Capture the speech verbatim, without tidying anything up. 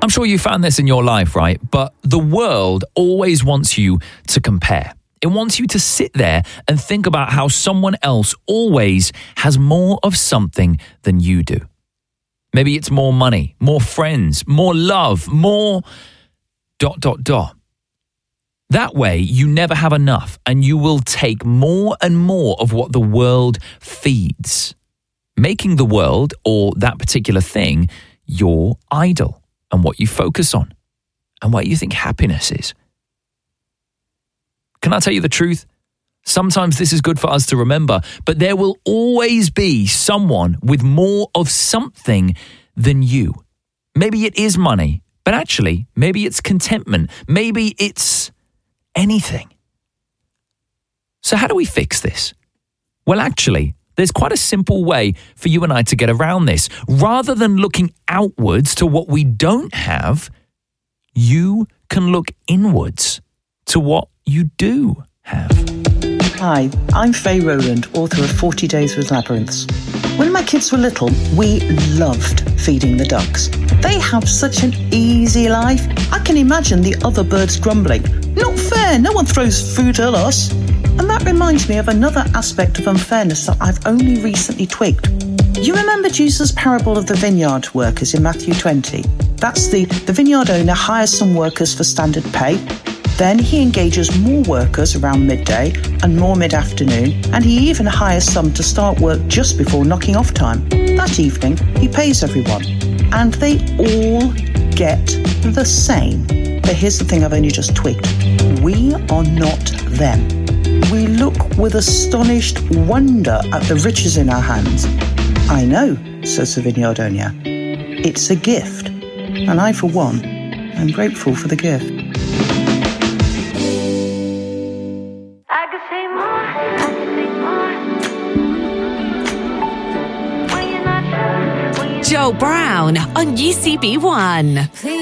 I'm sure you found this in your life, right? But the world always wants you to compare. It wants you to sit there and think about how someone else always has more of something than you do. Maybe it's more money, more friends, more love, more dot, dot, dot. That way, you never have enough and you will take more and more of what the world feeds, making the world or that particular thing your idol and what you focus on and what you think happiness is. Can I tell you the truth? Sometimes this is good for us to remember, but there will always be someone with more of something than you. Maybe it is money, but actually, maybe it's contentment. Maybe it's anything. So how do we fix this? Well, actually, there's quite a simple way for you and I to get around this. Rather than looking outwards to what we don't have, you can look inwards to what you do have. Hi, I'm Faye Rowland, author of forty Days with Labyrinths. When my kids were little, we loved feeding the ducks. They have such an easy life. I can imagine the other birds grumbling. Not fair, no one throws food at us. And that reminds me of another aspect of unfairness that I've only recently twigged. You remember Jesus' parable of the vineyard workers in Matthew twenty? That's the, the vineyard owner hires some workers for standard pay. Then he engages more workers around midday and more mid-afternoon, and he even hires some to start work just before knocking off time. That evening, he pays everyone, and they all get the same. But here's the thing I've only just twigged. We are not them. We look with astonished wonder at the riches in our hands. I know, says the vineyard owner. It's a gift, and I, for one, am grateful for the gift. Joe Brown on U C B one.